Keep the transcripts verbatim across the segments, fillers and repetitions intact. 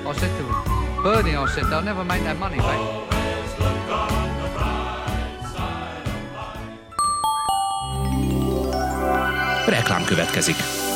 I said to Bernie, I said, they'll never make that money back. Reklám következik.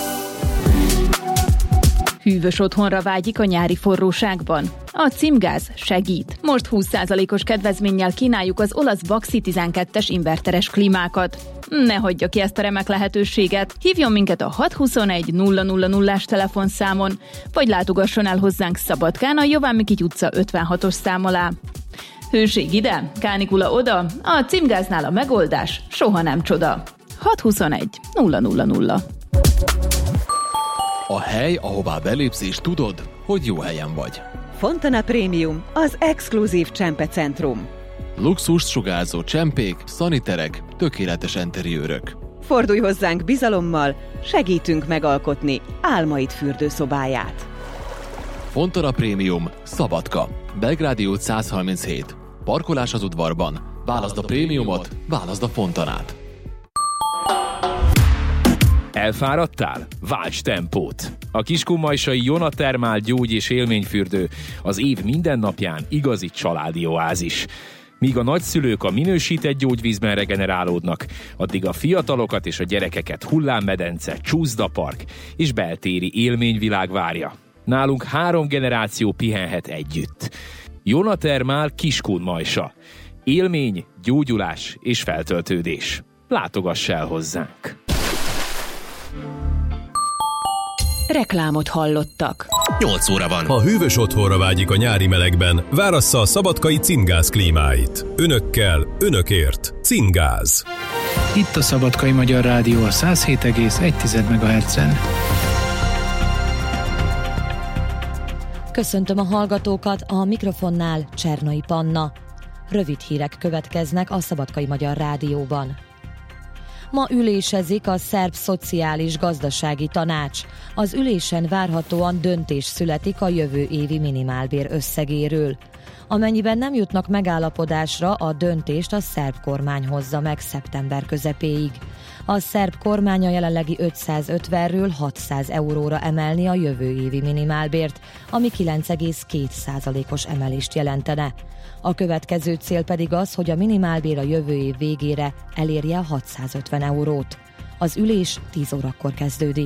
Hűvös otthonra vágyik a nyári forróságban? A Címgáz segít. Most húsz százalékos kedvezménnyel kínáljuk az olasz Baxi tizenkettes inverteres klímákat. Ne hagyja ki ezt a remek lehetőséget. Hívjon minket a hat huszonegy nulla nulla nullás telefonszámon, vagy látogasson el hozzánk Szabadkán a Jován Mikity utca ötvenhatos szám alá. Hőség ide, kánikula oda, a Címgáznál a megoldás soha nem csoda. hat huszonegy nulla nulla nulla. A hely, ahová belépsz és tudod, hogy jó helyen vagy. Fontana Premium, az exkluzív csempecentrum. Luxust sugárzó csempék, szaniterek, tökéletes enteriőrök. Fordulj hozzánk bizalommal, segítünk megalkotni álmaid fürdőszobáját. Fontana Premium, Szabadka, Belgrádi út száz harminchét. Parkolás az udvarban. Válaszd a prémiumot, válaszd a Fontanát. Elfáradtál? Válts tempót! A kiskunmajsai Jona Thermal gyógy- és élményfürdő az év minden napján igazi családi oázis. Míg a nagyszülők a minősített gyógyvízben regenerálódnak, addig a fiatalokat és a gyerekeket hullámmedence, csúszdapark és beltéri élményvilág várja. Nálunk három generáció pihenhet együtt. Jona Thermal Kiskunmajsa. Élmény, gyógyulás és feltöltődés. Látogass el hozzánk! Reklámot hallottak. nyolc óra van. Ha hűvös otthonra vágyik a nyári melegben, várassza a szabadkai Címgáz klímáit. Önökkel, önökért. Címgáz. Itt a Szabadkai Magyar Rádió a száz hét egész egy megahertzen. Köszöntöm a hallgatókat, a mikrofonnál Csernai Panna. Rövid hírek következnek a Szabadkai Magyar Rádióban. Ma ülésezik a Szerb Szociális Gazdasági Tanács. Az ülésen várhatóan döntés születik a jövő évi minimálbér összegéről. Amennyiben nem jutnak megállapodásra, a döntést a szerb kormány hozza meg szeptember közepéig. A szerb kormány a jelenlegi ötszázötvenről hatszáz euróra emelni a jövő évi minimálbért, ami kilenc egész két százalékos emelést jelentene. A következő cél pedig az, hogy a minimálbér a jövő év végére elérje a hatszázötven eurót. Az ülés tíz órakor kezdődik.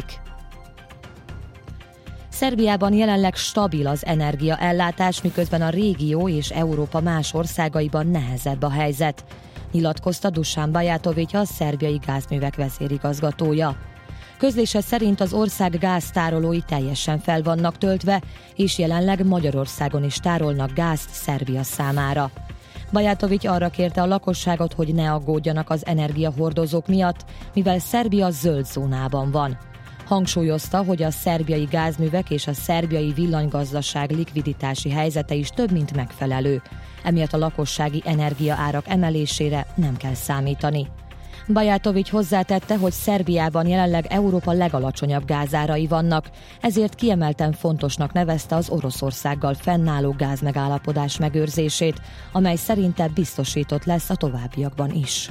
Szerbiában jelenleg stabil az energiaellátás, miközben a régió és Európa más országaiban nehezebb a helyzet, nyilatkozta Dusan Bajatović, a szerbiai gázművek vezérigazgatója. Közlése szerint az ország gáztárolói teljesen fel vannak töltve, és jelenleg Magyarországon is tárolnak gázt Szerbia számára. Bajatović arra kérte a lakosságot, hogy ne aggódjanak az energiahordozók miatt, mivel Szerbia zöld zónában van. Hangsúlyozta, hogy a szerbiai gázművek és a szerbiai villanygazdaság likviditási helyzete is több mint megfelelő. Emiatt a lakossági energiaárak emelésére nem kell számítani. Bajatović hozzátette, hogy Szerbiában jelenleg Európa legalacsonyabb gázárai vannak, ezért kiemelten fontosnak nevezte az Oroszországgal fennálló gázmegállapodás megőrzését, amely szerinte biztosított lesz a továbbiakban is.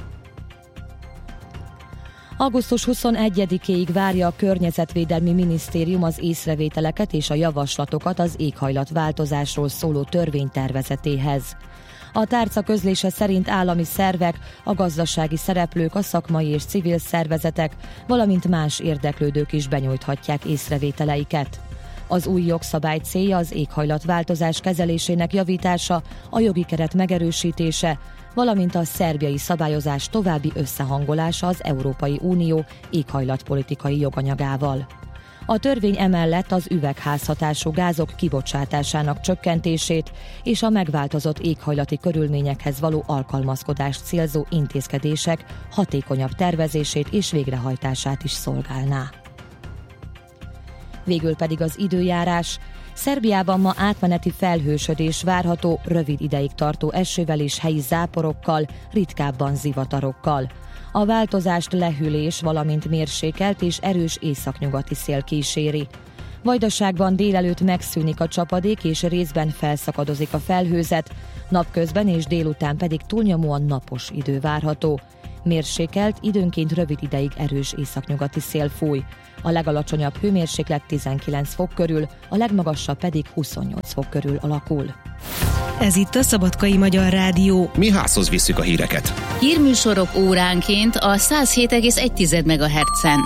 augusztus huszonegyedikéig várja a Környezetvédelmi Minisztérium az észrevételeket és a javaslatokat az éghajlatváltozásról szóló törvénytervezetéhez. A tárca közlése szerint állami szervek, a gazdasági szereplők, a szakmai és civil szervezetek, valamint más érdeklődők is benyújthatják észrevételeiket. Az új jogszabály célja az éghajlatváltozás kezelésének javítása, a jogi keret megerősítése, valamint a szerbiai szabályozás további összehangolása az Európai Unió éghajlatpolitikai joganyagával. A törvény emellett az üvegházhatású gázok kibocsátásának csökkentését és a megváltozott éghajlati körülményekhez való alkalmazkodást célzó intézkedések hatékonyabb tervezését és végrehajtását is szolgálná. Végül pedig az időjárás. Szerbiában ma átmeneti felhősödés várható, rövid ideig tartó esővel és helyi záporokkal, ritkábban zivatarokkal. A változást lehűlés, valamint mérsékelt és erős északnyugati szél kíséri. Vajdaságban délelőtt megszűnik a csapadék és részben felszakadozik a felhőzet, napközben és délután pedig túlnyomóan napos idő várható. Mérsékelt, időnként rövid ideig erős északnyugati szél fúj. A legalacsonyabb hőmérséklet tizenkilenc fok körül, a legmagasabb pedig huszonnyolc fok körül alakul. Ez itt a Szabadkai Magyar Rádió. Mi házhoz visszük a híreket. Hírműsorok óránként a száz hét egész egy megahertzen.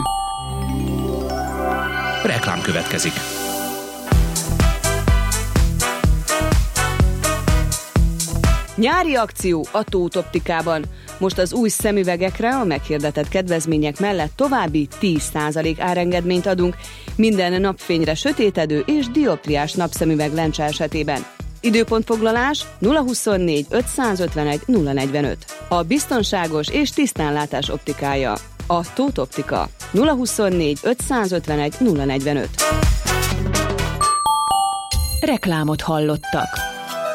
Reklám következik. Nyári akció a Tóth Optikában. Most az új szemüvegekre a meghirdetett kedvezmények mellett további tíz százalék árengedményt adunk minden napfényre sötétedő és dioptriás napszemüveg lencse esetében. Időpontfoglalás nulla huszonnégy ötszázötvenegy nulla negyvenöt. A biztonságos és tisztánlátás optikája. A Tóth Optika. nulla huszonnégy ötszázötvenegy nulla negyvenöt. Reklámot hallottak.